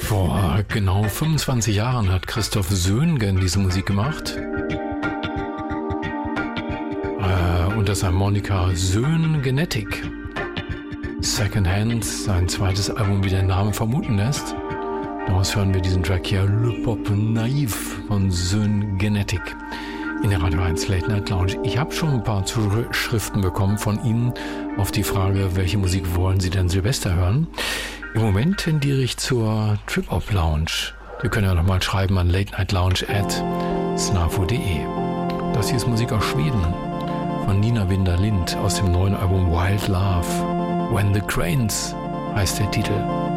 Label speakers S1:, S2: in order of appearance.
S1: Vor genau 25 Jahren hat Christoph Söhngen diese Musik gemacht. Unter seinem Moniker Söhn-Genetic. Secondhand, sein zweites Album, wie der Name vermuten lässt. Daraus hören wir diesen Track hier, Le Pop Naïf von Söhn-Genetic. In der Radio 1 Late Night Lounge. Ich habe schon ein paar Zuschriften bekommen von Ihnen auf die Frage, welche Musik wollen Sie denn Silvester hören? Im Moment tendiere ich zur Trip-Hop Lounge. Wir können ja nochmal schreiben an latenightlounge@snafu.de. Das hier ist Musik aus Schweden von Nina Winter-Lind aus dem neuen Album Wild Love. When the Cranes heißt der Titel.